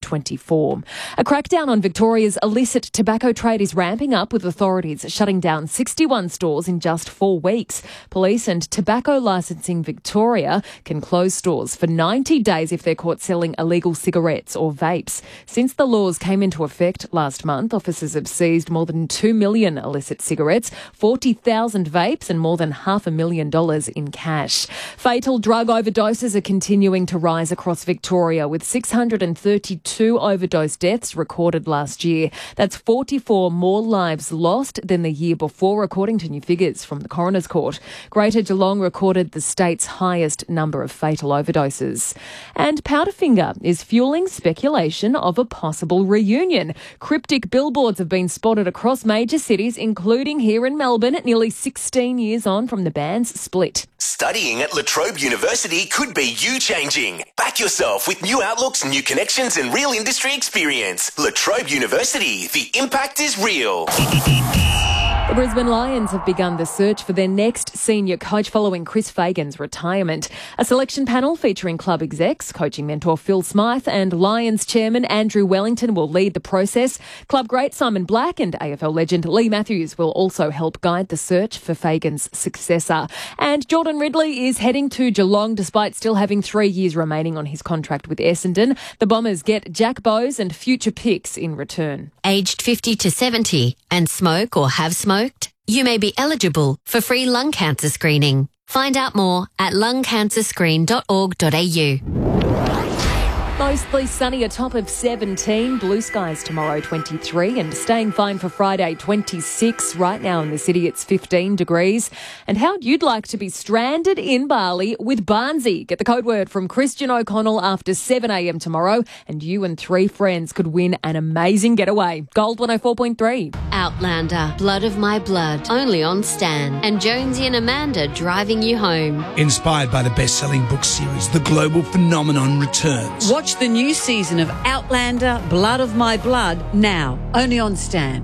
2024. A crackdown on Victoria's illicit tobacco trade is ramping up, with authorities shutting down 61 stores in just 4 weeks. Police and Tobacco Licensing Victoria can close stores for 90 days if they're caught selling illegal cigarettes or vapes. Since the laws came into effect last month, officers have seized more than 2 million illicit cigarettes, 40,000 vapes and more than $500,000 in cash. Fatal drug overdoses are continuing to rise across Victoria, with 632 overdose deaths recorded last year. That's 44 more lives lost than the year before, according to new figures from the Coroner's Court. Greater Geelong recorded the state's highest number of fatal overdoses. And Powderfinger is fueling speculation of a possible reunion. Cryptic billboards have been spotted across major cities, including here in Melbourne, nearly 16 years on from the band's split. Studying at La Trobe University could be you changing. Back yourself with new outlooks, new connections and real industry experience. La Trobe University, the impact is real. The Brisbane Lions have begun the search for their next senior coach following Chris Fagan's retirement. A selection panel featuring club execs, coaching mentor Phil Smyth and Lions chairman Andrew Wellington will lead the process. Club great Simon Black and AFL legend Lee Matthews will also help guide the search for Fagan's successor. And Jordan Ridley is heading to Geelong despite still having 3 years remaining on his contract with Essendon. The Bombers get Jack Bowes and future picks in return. Aged 50 to 70 and smoke or have smoked, you may be eligible for free lung cancer screening. Find out more at lungcancerscreen.org.au. Mostly sunny, a top of 17. Blue skies tomorrow, 23. And staying fine for Friday, 26. Right now in the city, it's 15 degrees. And how'd you like to be stranded in Bali with Barnsey? Get the code word from Christian O'Connell after 7 a.m. tomorrow, and you and 3 friends could win an amazing getaway. Gold 104.3. Outlander, Blood of My Blood, only on Stan. And Jonesy and Amanda driving you home. Inspired by the best-selling book series, The Global Phenomenon returns. Watch the new season of Outlander, Blood of My Blood, now, only on Stan.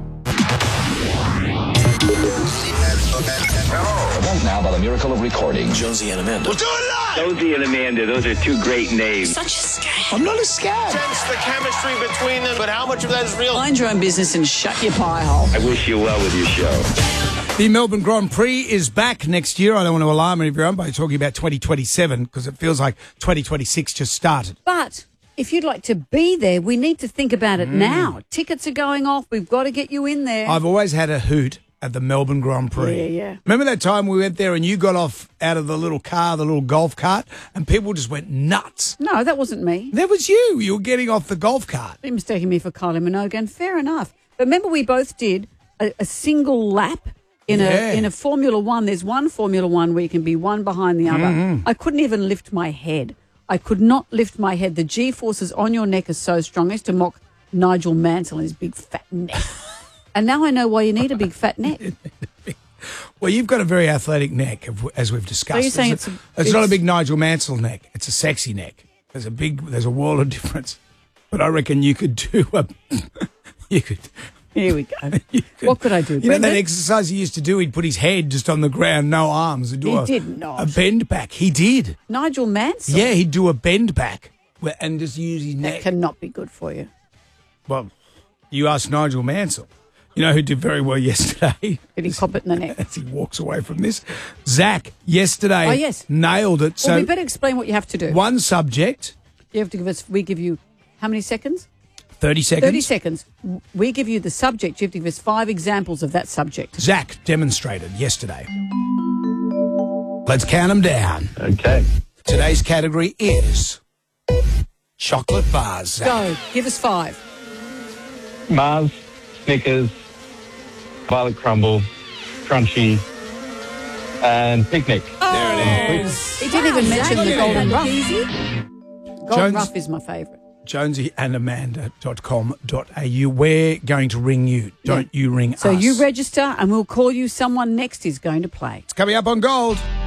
Now, by the miracle of recording, Jonesy and Amanda. We'll do it live! Jonesy and Amanda, those are 2 great names. Such a scam. I'm not a scab. Sense the chemistry between them, but how much of that is real? Mind your own business and shut your pie hole. I wish you well with your show. The Melbourne Grand Prix is back next year. I don't want to alarm everyone by talking about 2027 because it feels like 2026 just started. But if you'd like to be there, we need to think about it now. Tickets are going off. We've got to get you in there. I've always had a hoot at the Melbourne Grand Prix. Yeah. Remember that time we went there and you got off out of the little car, the little golf cart, and people just went nuts? No, that wasn't me. That was you. You were getting off the golf cart. You're mistaking me for Kylie Minogue, and fair enough. But remember, we both did a single lap in a Formula One. There's one Formula One where you can be one behind the other. I couldn't even lift my head. I could not lift my head. The G-forces on your neck are so strong. I used to mock Nigel Mansell and his big fat neck. And now I know why you need a big fat neck. Well, you've got a very athletic neck, as we've discussed. So you're saying it's not a big Nigel Mansell neck. It's a sexy neck. There's a world of difference. But I reckon you could do Here we go. What could I do, You know that exercise he used to do? He'd put his head just on the ground, no arms. And do He did not. A bend back. He did. Nigel Mansell? Yeah, he'd do a bend back and just use his neck. That cannot be good for you. Well, you ask Nigel Mansell. You know who did very well yesterday? Did he cop it in the neck? As he walks away from this. Zach, yesterday. Oh, yes. Nailed it. Well, we better explain what you have to do. One subject. You have to we give you how many seconds? 30 seconds. 30 seconds. We give you the subject. You have to give us 5 examples of that subject. Zach demonstrated yesterday. Let's count them down. Okay. Today's category is chocolate bars. Zach. Go. Give us 5. Mars, Snickers, Violet Crumble, Crunchy, and Picnic. There it is. He didn't even mention the Golden Ruff. Golden Ruff is my favourite. JonesyandAmanda.com.au. We're going to ring you. Don't you ring us. So you register and we'll call you. Someone next is going to play. It's coming up on Gold.